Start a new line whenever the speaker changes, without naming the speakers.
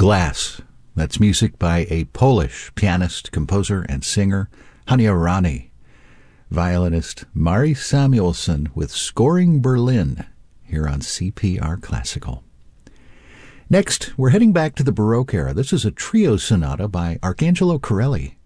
Glass. That's music by a Polish pianist, composer, and singer, Hania Rani. Violinist Mari Samuelson with Scoring Berlin here on CPR Classical. Next, we're heading back to the Baroque era. This is a trio sonata by Arcangelo Corelli.